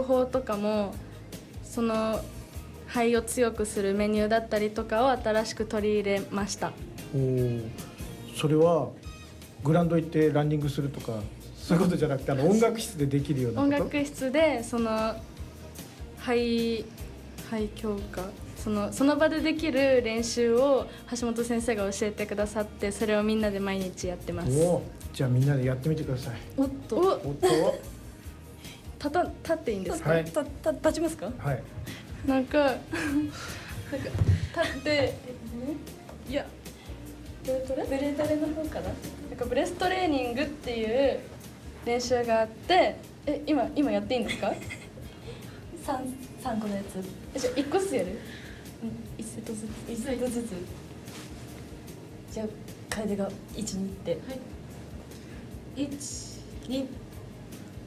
法とかもその肺を強くするメニューだったりとかを新しく取り入れました。 それはグラウンド行ってランニングするとかそういうことじゃなくて音楽室でできるようなこと？ 音楽室でその肺強化その場でできる練習を橋本先生が教えてくださって、それをみんなで毎日やってます。 じゃあみんなでやってみてください。 おっと立っていいんですか？ はい、 立ちますか？ はい。 なんか立っていやブレトレの方かな。なんかブレストレーニングっていう練習があって、今やっていいんですか 3個のやつ。 じゃあ1個ずつやる 1セットずつ。じゃあ楓が1、2って。はい。1、2。